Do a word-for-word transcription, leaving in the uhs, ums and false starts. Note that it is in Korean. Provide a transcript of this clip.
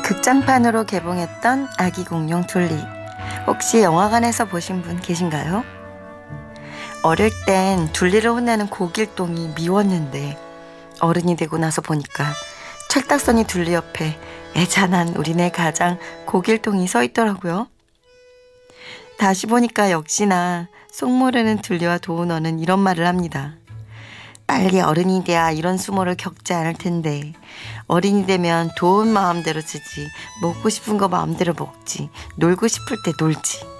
극장판으로 개봉했던 아기 공룡 둘리. 혹시 영화관에서 보신 분 계신가요? 어릴 땐 둘리를 혼내는 고길동이 미웠는데 어른이 되고 나서 보니까 철딱서니 둘리 옆에 애잔한 우리네 가장 고길동이 서 있더라고요. 다시 보니까 역시나 속 모르는 둘리와 도훈어는 이런 말을 합니다. 빨리 어른이 돼야 이런 수모를 겪지 않을 텐데 어른이 되면 도훈 마음대로 쓰지, 먹고 싶은 거 마음대로 먹지, 놀고 싶을 때 놀지.